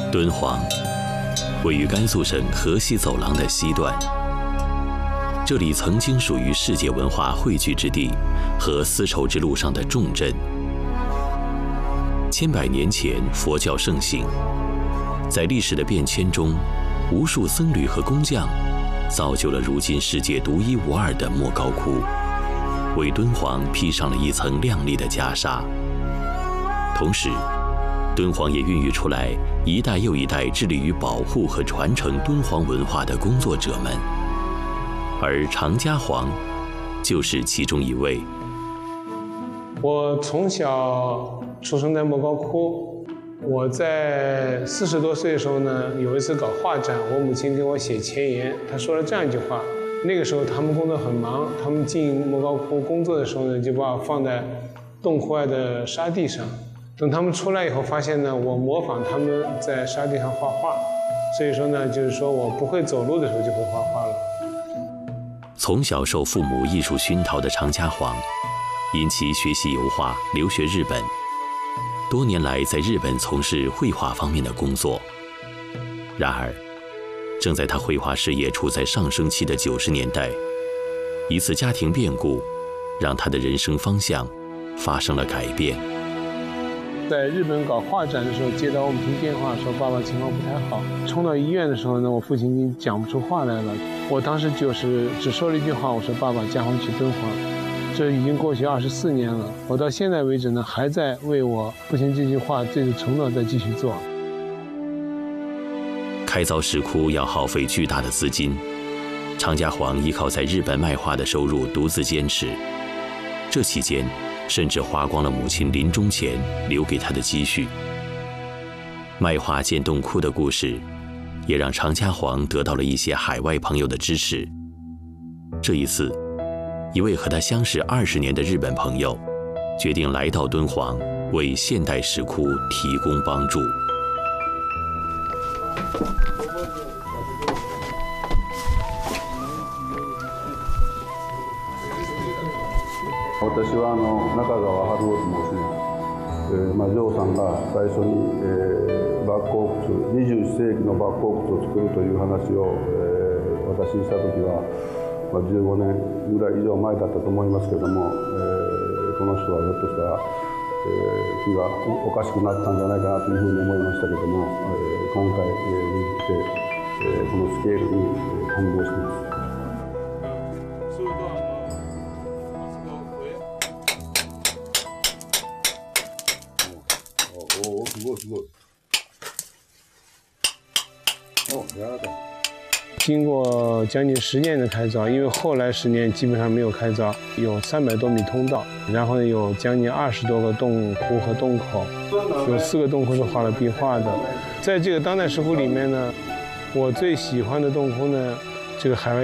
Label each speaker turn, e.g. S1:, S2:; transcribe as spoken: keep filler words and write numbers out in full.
S1: 敦煌位于甘肃省河西走廊的西段，这里曾经属于世界文化汇聚之地和丝绸之路上的重镇。千百年前，佛教盛行，在历史的变迁中，无数僧侣和工匠造就了如今世界独一无二的莫高窟，为敦煌披上了一层亮丽的袈裟。同时，敦煌也孕育出来一代又一代致力于保护和传承敦煌文化的工作者们，而常家煌就是其中一位。
S2: 我从小出生在莫高窟，我在四十多岁的时候呢，有一次搞画展，我母亲给我写前言，她说了这样一句话。那个时候他们工作很忙，他们进莫高窟工作的时候呢，就把我放在洞窟外的沙地上。等他们出来以后，发现呢，我模仿他们在沙地上画画，所以说呢，就是说我不会走路的时候就会画画了。
S1: 从小受父母艺术熏陶的常家煌，因其学习油画，留学日本，多年来在日本从事绘画方面的工作。然而，正在他绘画事业处在上升期的九十年代，一次家庭变故，让他的人生方向发生了改变。
S2: 在日本搞画展的时候，接到我母亲电话说爸爸情况不太好，冲到医院的时候呢，我父亲已经讲不出话来了。我当时就是只说了一句话，我说爸爸驾回去敦煌。这已经过去二十四年了，我到现在为止呢，还在为我父亲这句话这个承诺在继续做。
S1: 开凿石窟要耗费巨大的资金，常家煌依靠在日本卖画的收入独自坚持，这期间甚至花光了母亲临终前留给他的积蓄。卖画建洞窟的故事，也让常家煌得到了一些海外朋友的支持。这一次，一位和他相识二十年的日本朋友，决定来到敦煌，为现代石窟提供帮助。
S3: 私はあの中川春夫と申します。えーまあ、ジョーさんが最初に、えー、バックオークス、にじゅういっ世紀のバックオークスを作るという話を、えー、私にした時は、まあ、じゅうごねんぐらい以上前だったと思いますけども、えー、この人はひょっとしたら、えー、気がおかしくなったんじゃないかなというふうに思いましたけども、えー、今回、えー、見て、えー、このスケールに、えー、感動しています。
S2: 经过将近十年的开凿，因为后来十年基本上没有开凿，有三百多米通道，然后呢有将近二十多个洞窟和洞口，有四个洞窟是画了壁画的。在这个当代石窟里面呢，我最喜欢的洞窟呢，这个海外